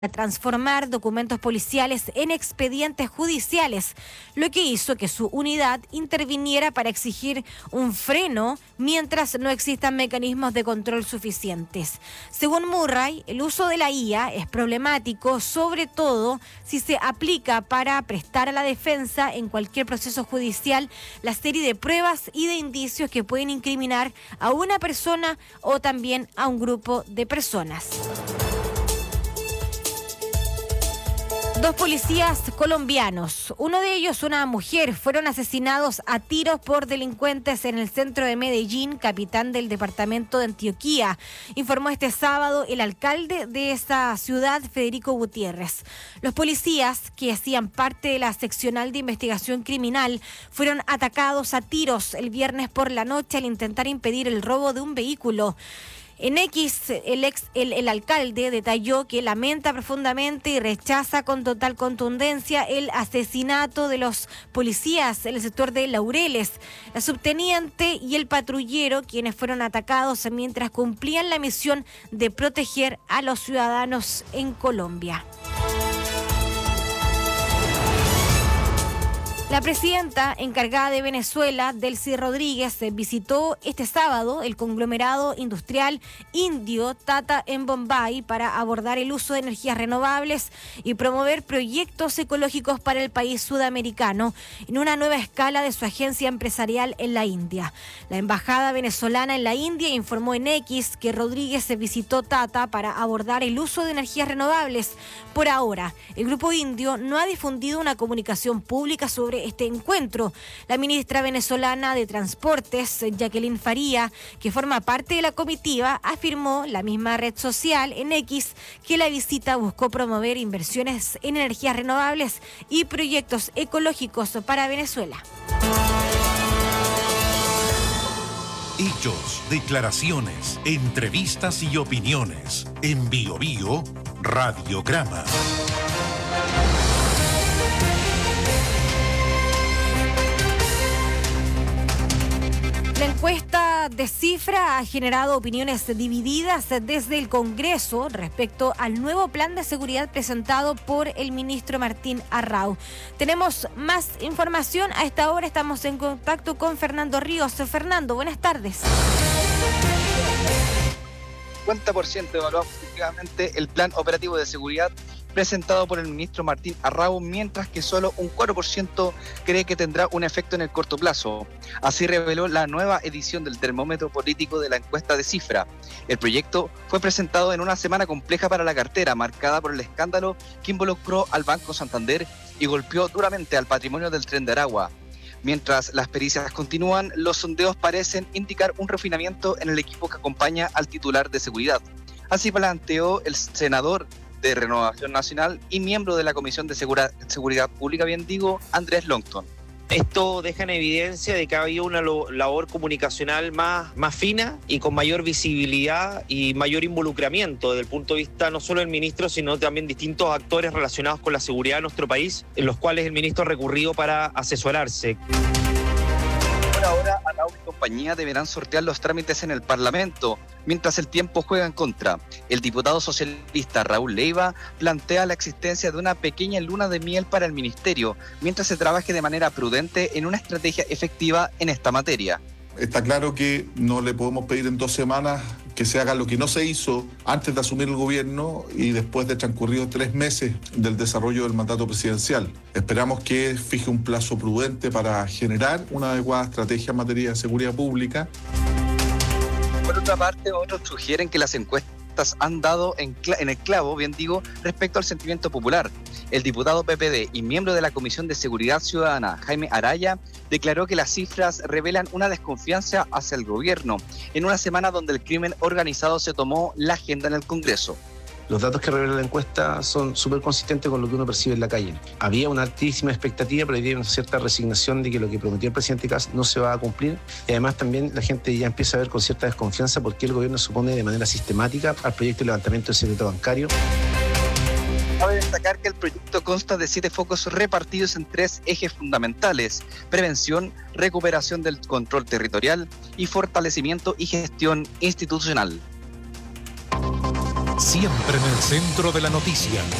transformar documentos policiales en expedientes judiciales, lo que hizo que su unidad interviniera para exigir un freno mientras no existan mecanismos de control suficientes. Según Murray, el uso de la IA es problemático, sobre todo si se aplica para prestar a la defensa en cualquier proceso judicial la serie de pruebas y de indicios que pueden incriminar a una persona o también a un grupo de personas. Dos policías colombianos, uno de ellos una mujer, fueron asesinados a tiros por delincuentes en el centro de Medellín, capital del departamento de Antioquia, informó este sábado el alcalde de esa ciudad, Federico Gutiérrez. Los policías, que hacían parte de la seccional de investigación criminal, fueron atacados a tiros el viernes por la noche al intentar impedir el robo de un vehículo. En X, el alcalde detalló que lamenta profundamente y rechaza con total contundencia el asesinato de los policías en el sector de Laureles, la subteniente y el patrullero, quienes fueron atacados mientras cumplían la misión de proteger a los ciudadanos en Colombia. La presidenta encargada de Venezuela, Delcy Rodríguez, visitó este sábado el conglomerado industrial indio Tata en Bombay para abordar el uso de energías renovables y promover proyectos ecológicos para el país sudamericano en una nueva escala de su agencia empresarial en la India. La embajada venezolana en la India informó en X que Rodríguez visitó Tata para abordar el uso de energías renovables. Por ahora, el grupo indio no ha difundido una comunicación pública sobre este encuentro. La ministra venezolana de Transportes, Jacqueline Faría, que forma parte de la comitiva, afirmó la misma red social en X que la visita buscó promover inversiones en energías renovables y proyectos ecológicos para Venezuela. Hechos, declaraciones, entrevistas y opiniones. En Bio Bio, Radiograma. La encuesta de Cifra ha generado opiniones divididas desde el Congreso respecto al nuevo plan de seguridad presentado por el ministro Martín Arrau. Tenemos más información. A esta hora estamos en contacto con Fernando Ríos. Fernando, buenas tardes. 50% evaluado positivamente el plan operativo de seguridad presentado por el ministro Martín Arrau, mientras que solo un 4% cree que tendrá un efecto en el corto plazo. Así reveló la nueva edición del termómetro político de la encuesta de Cifra. El proyecto fue presentado en una semana compleja para la cartera, marcada por el escándalo que involucró al Banco Santander y golpeó duramente al patrimonio del Tren de Aragua. Mientras las pericias continúan, los sondeos parecen indicar un refinamiento en el equipo que acompaña al titular de seguridad. Así planteó el senador de Renovación Nacional y miembro de la Comisión de Seguridad Pública, Andrés Longton. Esto deja en evidencia de que ha habido una labor comunicacional más fina y con mayor visibilidad y mayor involucramiento desde el punto de vista no solo del ministro, sino también distintos actores relacionados con la seguridad de nuestro país, en los cuales el ministro ha recurrido para asesorarse. Por ahora, Arrau y compañía deberán sortear los trámites en el Parlamento, mientras el tiempo juega en contra. El diputado socialista Raúl Leiva plantea la existencia de una pequeña luna de miel para el ministerio, mientras se trabaje de manera prudente en una estrategia efectiva en esta materia. Está claro que no le podemos pedir en 2 semanas que se haga lo que no se hizo antes de asumir el gobierno y después de transcurridos 3 meses del desarrollo del mandato presidencial. Esperamos que fije un plazo prudente para generar una adecuada estrategia en materia de seguridad pública. Por otra parte, otros sugieren que las encuestas han dado en el clavo, respecto al sentimiento popular. El diputado PPD y miembro de la Comisión de Seguridad Ciudadana, Jaime Araya, declaró que las cifras revelan una desconfianza hacia el gobierno, en una semana donde el crimen organizado se tomó la agenda en el Congreso. Los datos que revela la encuesta son súper consistentes con lo que uno percibe en la calle. Había una altísima expectativa, pero había una cierta resignación de que lo que prometió el presidente Kast no se va a cumplir. Y además también la gente ya empieza a ver con cierta desconfianza porque el gobierno se opone de manera sistemática al proyecto de levantamiento del secreto bancario. Cabe destacar que el proyecto consta de 7 focos repartidos en 3 ejes fundamentales: prevención, recuperación del control territorial y fortalecimiento y gestión institucional. Siempre en el centro de la noticia,